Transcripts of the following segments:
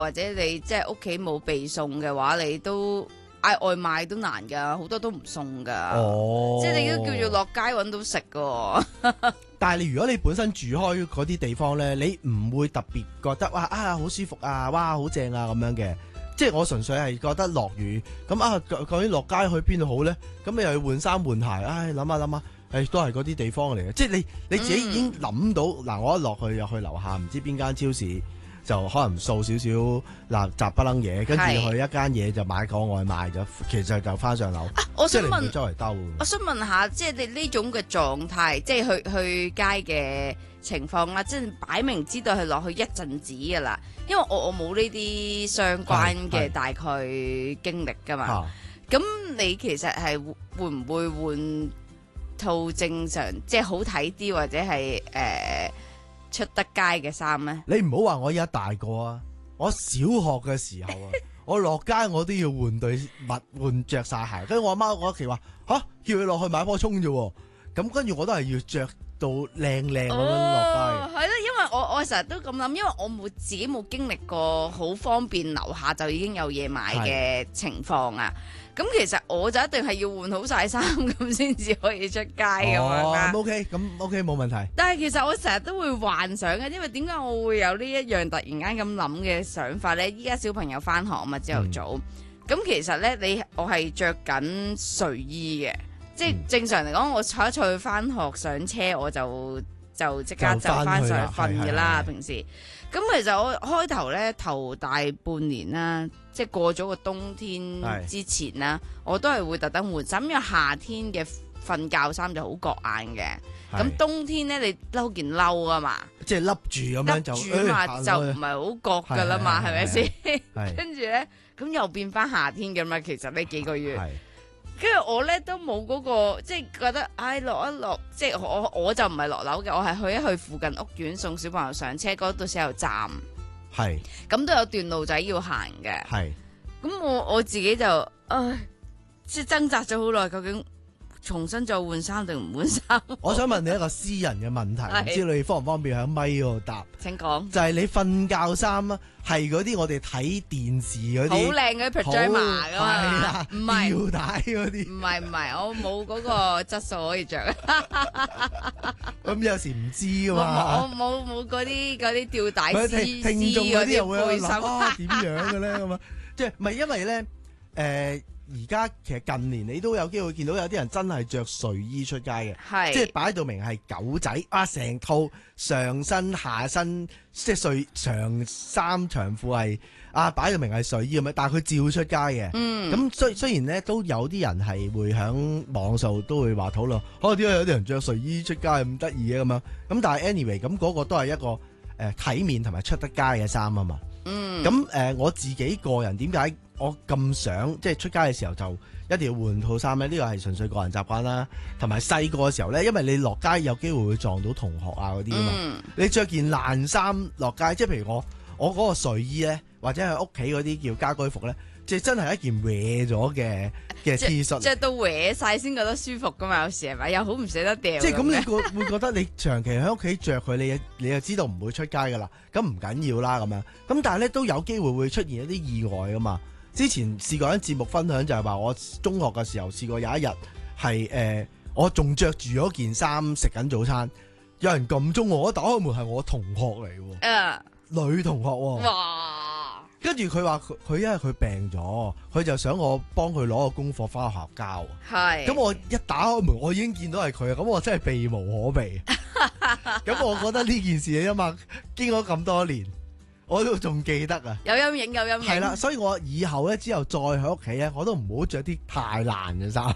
或者你即係屋企冇備餸嘅話，你都嗌外賣都難㗎，好多都唔送㗎。 哦， 即係你都叫做落街揾到食㗎。 但係如果你本身住開嗰啲地方咧，你唔會特別覺得哇好舒服啊，哇好正啊咁樣嘅。即係我純粹係覺得落雨咁究竟落街去邊度好咧？咁你又要換衫換鞋，諗下，都係嗰啲地方嚟嘅。即係你自己已經諗到嗱，我一落去又去樓下唔知邊間超市，就可能掃少少雜不楞嘢，跟住去一間嘢就買個外賣，就其實就翻上樓。 我想問， 即係你唔會周圍兜。 我想問下，即係你呢種嘅狀態，即係去街嘅情況啦，即係擺明知道係落去一陣子㗎啦。因為我冇呢啲相關嘅大概經歷㗎嘛。咁你其實係會唔會換套正常，即係好睇啲或者係出得街嘅衫咧？ 你唔好話我而家大個啊！我小學嘅時候啊，我落街我都要換對襪，換着晒鞋。跟住我阿媽嗰期話叫佢落去買棵葱啫喎。咁跟住我都係要着到靚咁樣落街嘅。 係咯，因為我成日都咁諗，因為我自己冇經歷過好方便樓下就已經有嘢買嘅情況啊。咁其實我就一定係要換好晒衫咁先至可以出街咁樣。 OK 冇問題。 但係其實我成日都會幻想嘅，因為點解我會有呢一樣突然間咁諗嘅想法咧？依家小朋友翻學啊嘛，朝頭早，咁其實咧我係着緊睡衣嘅，即係正常嚟講，我坐一坐去翻學上車，我就即刻就翻上去瞓噶啦。平時咁其實我開頭咧頭大半年啦，即係過咗個冬天之前啦，我都係會特登換衫，因為夏天嘅瞓覺衫就好覺眼嘅。咁冬天咧你褸件褸啊嘛，即係笠住咁樣就唔係好覺噶啦嘛，係咪先？跟住咧咁又變翻夏天噶嘛，其實呢幾個月。跟住我咧都冇嗰個，即係覺得落一落，即係我就唔係落樓嘅，我係去一去附近屋苑送小朋友上車嗰度先有站，咁都有段路仔要行嘅。咁我自己就即係掙扎咗好耐，究竟重新再換衫定唔換衫？ 我想問你一個私人嘅問題，唔知你方唔方便喺咪嗰度答？ 請講。 就係你瞓覺衫啊，係嗰啲我哋睇電視嗰啲好靚嗰啲 pajama 噶嘛？唔係吊帶嗰啲。 唔係，我冇嗰個質素可以着。 咁有時唔知噶嘛。 我冇嗰啲吊帶絲聽眾嗰啲又會背心點樣嘅咧咁啊？即係唔係因為咧而家其實近年你都有機會見到有啲人真係着睡衣出街嘅，即係擺到明係狗仔成套上身下身即係長衫長褲係擺到明係睡衣咁樣，但係佢照出街嘅。咁雖然咧都有啲人係會喺網上都會話討論，點解有啲人着睡衣出街咁得意嘅咁樣？咁但係 anyway 咁嗰個都係一個體面同埋出得街嘅衫啊嘛。咁我自己個人點解我咁想即係出街嘅時候就一定要換套衫咧？呢個係純粹個人習慣啦，同埋細個嘅時候咧，因為你落街有機會會撞到同學啊嗰啲啊嘛。你着件爛衫落街，即係譬如我嗰個睡衣咧，或者係屋企嗰啲叫家居服咧，即係真係一件歪咗嘅 T 恤， 着到歪晒先覺得舒服噶嘛？有時係咪又好唔捨得掉？ 即係咁，你會覺得你長期喺屋企着佢，你就知道唔會出街噶啦，咁唔緊要啦咁樣。咁但係咧都有機會會出現一啲意外噶嘛。之前試過一節目分享就係話，我中學嘅時候試過有一日係我仲着住嗰件衫食緊早餐，有人撳鐘我，一打開門係我同學嚟喎，女同學喎。 哇！ 跟住佢話佢因為佢病咗，佢就想我幫佢攞個功課翻學校交。咁我一打開門，我已經見到係佢，咁我真係避無可避。咁我覺得呢件事啊嘛，經過咁多年，我都仲記得啊， 有陰影。係啦，所以我以後咧之後再喺屋企咧，我都唔好着啲太爛嘅衫。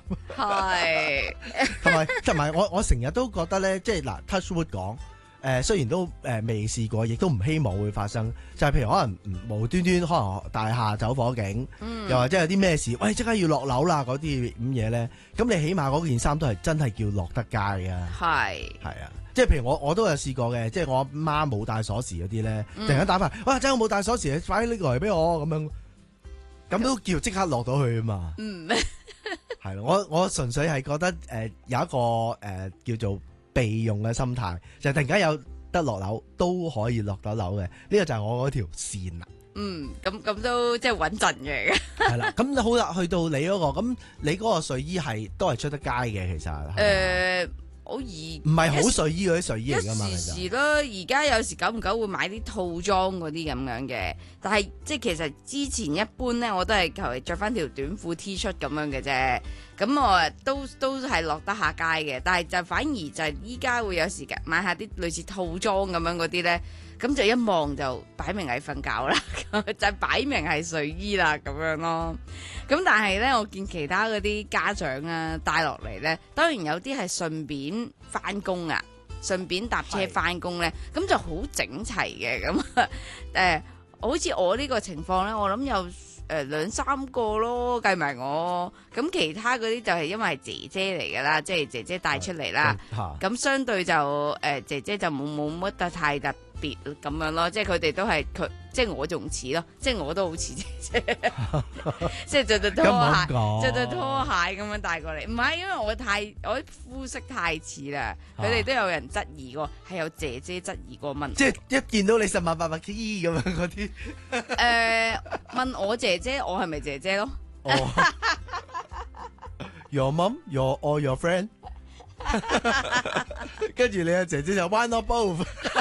同埋我成日都覺得咧，即係嗱 touch wood 講。雖然都未試過，亦都唔希望會發生。就係譬如可能無端端可能大廈走火警，又或者有啲咩事，喂即刻要落樓啦嗰啲咁嘢咧，咁你起碼嗰件衫都係真係叫落得街嘅。係啊，即係譬如我都有試過嘅，即係我阿媽冇帶鎖匙嗰啲咧，突然間打翻，哇真係我冇帶鎖匙，快啲拎嚟俾我咁樣，咁都叫即刻落到去啊嘛。係咯，我純粹係覺得有一個叫做備用嘅心態，就係突然間有得落樓都可以落到樓嘅，呢個就係我嗰條線啦。 咁都即係穩陣嘅。 係啦，咁好啦，去到你嗰個，咁你嗰個睡衣都係出得街嘅，其實好易唔係好睡衣嗰啲睡衣嚟㗎嘛， 一時時咯，而家有時久唔久會買啲套裝嗰啲咁樣嘅，但係即係其實之前一般咧，我都係求其着翻條短褲 T 恤咁樣嘅啫。咁我都係落得下街嘅，但係就反而就係依家會有時買下啲類似套裝咁樣嗰啲咧，咁就一望就擺明係瞓覺啦，就擺明係睡衣啦咁樣咯。咁但係咧，我見其他嗰啲家長啊帶落嚟咧，當然有啲係順便翻工啊，順便搭車翻工咧，咁就好整齊嘅咁。好似我呢個情況咧，我諗有2-3個咯，計埋我。咁其他嗰啲就係因為係姐姐嚟噶啦，即係姐姐帶出嚟啦。咁相對就姐姐就冇乜得太特別咁樣咯，即係佢哋都係即係我仲似咯，即係我都好似姐姐，即係着對拖鞋，着對拖鞋咁樣帶過嚟。唔係因為我啲膚色太似啦，佢哋都有人質疑過，係有姐姐質疑過問。 即係一見到你十萬八百 T 咁樣嗰啲。 問我姐姐，我係咪姐姐咯 ？Your mom, your friend。跟住你阿姐姐就 why not both。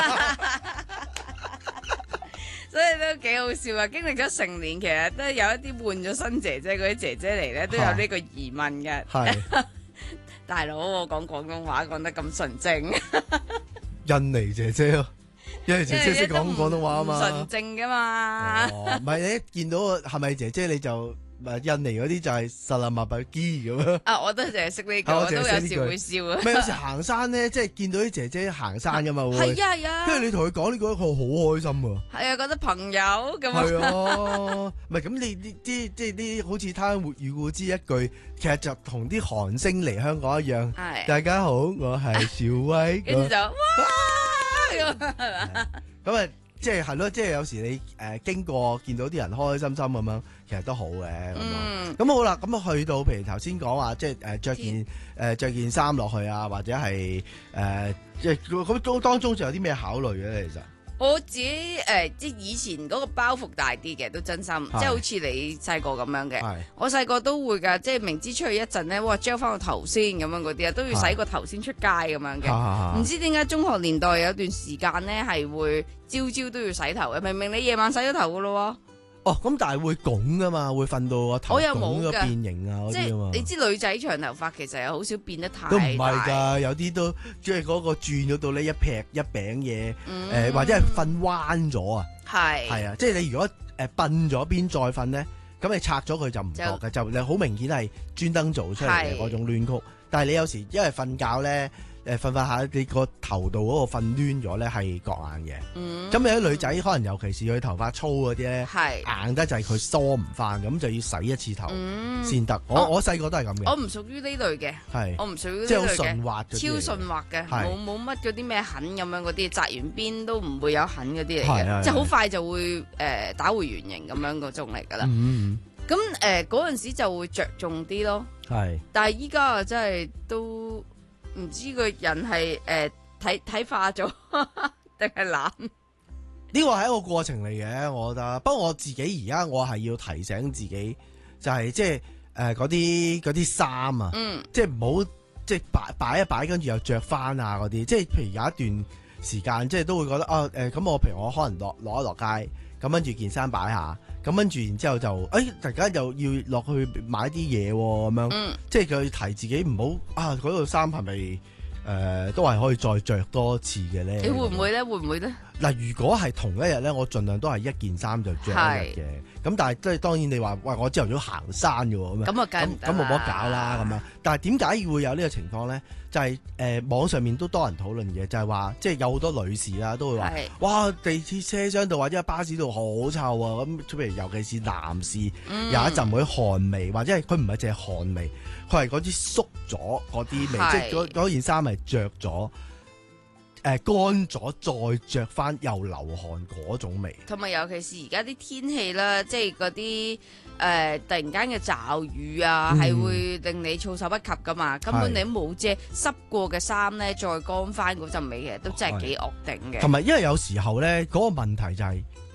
所以都幾好笑啊！經歷咗成年，其實都有一啲換咗新姐姐嗰啲姐姐嚟咧，都有呢個疑問嘅。係大佬，我講廣東話講得咁純正。 印尼姐姐咯，印尼姐姐識講廣東話啊嘛。 純正噶嘛。 唔係你一見到係咪姐姐你就印尼嗰啲就係實林麥白基咁樣。 啊，我都淨係識呢個，我都有時會笑啊。 咪有時行山咧，即係見到啲姐姐行山噶嘛，會。 係啊係啊。跟住你同佢講，你覺得佢好開心喎。 係啊，覺得朋友咁。 係啊，唔係咁你啲即係啲好似他活語故之一句，其實就同啲韓星嚟香港一樣。係。大家好，我係小威。 跟住就哇咁係嘛？ 咁啊。即係咯，即係有時你經過見到啲人開開心心咁樣，其實都好嘅咁樣。咁好啦，咁去到譬如頭先講話，即係着件衫落去啊，或者係即係咁當中仲有啲咩考慮嘅咧？其實我自己即係以前嗰個包袱大啲嘅，都真心，即係好似你細個咁樣嘅。我細個都會㗎，即係明知出去一陣咧，哇，gel 翻個頭先咁樣嗰啲啊，都要洗個頭先出街咁樣嘅。唔知點解中學年代有段時間咧係會朝朝都要洗頭嘅，明明你夜晚洗咗頭㗎咯喎。 哦，咁但係會拱噶嘛，會瞓到個頭拱咗變形啊嗰啲啊嘛。 你知女仔長頭髮其實又好少變得太大。 都唔係㗎，有啲都即係嗰個轉咗到呢一撇一餅嘢，或者係瞓彎咗啊。係啊，即係你如果笨咗邊再瞓咧，咁你拆咗佢就唔覺嘅，就你好明顯係專登做出嚟嘅嗰種攣曲。但係你有時因為瞓覺咧。瞓下你個頭度嗰個瞓攣咗咧係覺硬嘅，咁有啲女仔可能尤其是佢頭髮粗嗰啲咧，硬得就係佢梳唔翻，咁就要洗一次頭先得。我細個都係咁嘅。 我唔屬於呢類嘅，我唔屬於呢類嘅， 即係好順滑， 超順滑嘅，冇乜嗰啲咩痕咁樣嗰啲，紮完邊都唔會有痕嗰啲嚟嘅，即係好快就會打回原形咁樣嗰種嚟㗎啦。咁嗰陣時就會着重啲咯，但係依家啊真係都。唔知個人係睇化咗定係懶？呢個係一個過程嚟嘅，我覺得。不過我自己而家我係要提醒自己，就係即係嗰啲衫啊，即係唔好即係擺一擺，跟住又着翻啊嗰啲。即係譬如有一段時間，即係都會覺得咁我譬如我可能落一落街，咁跟住件衫擺下，咁跟住然之後就突然間又要落去買啲嘢咁樣，即係佢提自己唔好嗰套衫係咪都係可以再着多次嘅咧？ 你會唔會咧？會唔會咧？ 嗱，如果係同一日咧，我盡量都係一件衫就着一日嘅。咁但係即係當然你話喂，我朝頭早行山嘅喎，咁冇得搞啦咁樣。但係點解會有呢個情況咧？就係網上面都多人討論嘅，就係話即係有好多女士啦都會話，哇，地鐵車廂度或者巴士度好臭啊！咁譬如尤其是男士有一陣嗰啲汗味，或者係佢唔係淨係汗味，佢係嗰啲縮咗嗰啲味，即係嗰件衫係着咗。乾咗再着翻又流汗嗰種味， 同埋尤其是而家啲天氣啦，即係嗰啲突然間嘅驟雨啊，係會令你措手不及噶嘛。根本你都冇遮，濕過嘅衫咧，再乾翻嗰陣味，其實都真係幾惡頂嘅。 同埋因為有時候咧，嗰個問題就係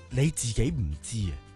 你自己唔知啊。